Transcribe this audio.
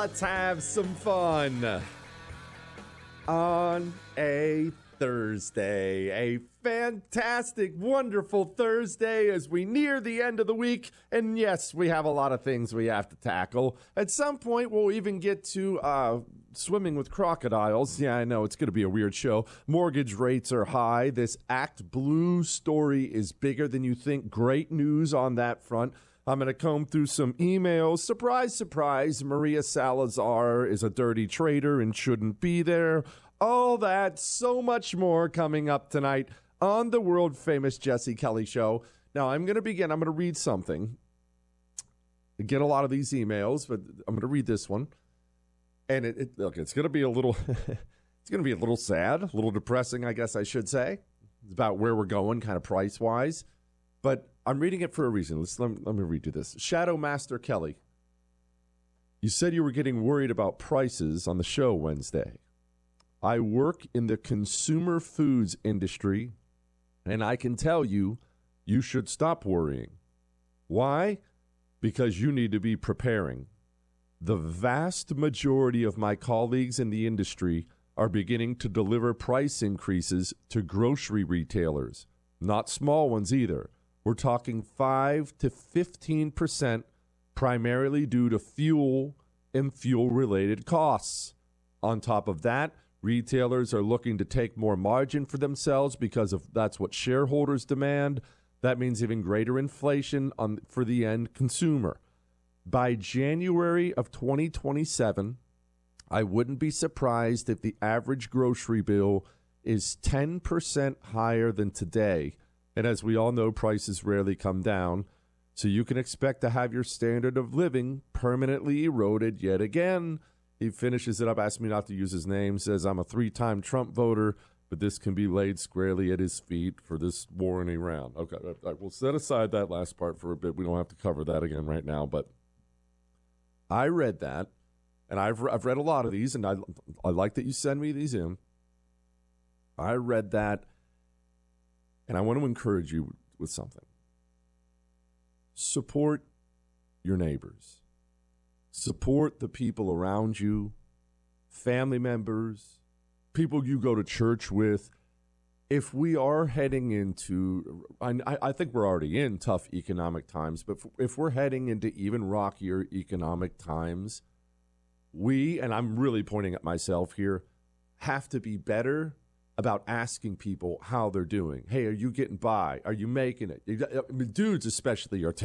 let's have some fun on a Thursday. A fantastic, wonderful Thursday as we near the end of the week. And yes, we have a lot of things we have to tackle. At some point, we'll even get to swimming with crocodiles. Yeah, I know, it's going to be a weird show. Mortgage rates are high. This Act Blue story is bigger than you think. Great news on that front. I'm going to comb through some emails. Surprise, surprise, Maria Salazar is a dirty traitor and shouldn't be there. All that, so much more coming up tonight on the world-famous Jesse Kelly Show. Now, I'm going to begin. I'm going to read something. I get a lot of these emails, but I'm going to read this one. And look, it's going to be a little it's going to be a little sad, a little depressing, I guess I should say. It's about where we're going, kind of price-wise. But I'm reading it for a reason. Let me read you this. Shadow Master Kelly, you said you were getting worried about prices on the show Wednesday. I work in the consumer foods industry, and I can tell you, you should stop worrying. Why? Because you need to be preparing. The vast majority of my colleagues in the industry are beginning to deliver price increases to grocery retailers, not small ones either. We're talking 5 to 15%, primarily due to fuel and fuel-related costs. On top of that, retailers are looking to take more margin for themselves because that's what shareholders demand. That means even greater inflation for the end consumer. By January of 2027, I wouldn't be surprised if the average grocery bill is 10% higher than today. And as we all know, prices rarely come down. So you can expect to have your standard of living permanently eroded yet again. He finishes it up, asks me not to use his name, says, I'm a 3-time Trump voter, but this can be laid squarely at his feet for this war in Iran. Okay, we'll set aside that last part for a bit. We don't have to cover that again right now. But I read that, and I've read a lot of these, and I like that you send me these in. I read that. And I want to encourage you with something. Support your neighbors. Support the people around you, family members, people you go to church with. If we are heading into, I think we're already in tough economic times, but if we're heading into even rockier economic times, we, and I'm really pointing at myself here, have to be better about asking people how they're doing. Hey, are you getting by? Are you making it? Dudes especially are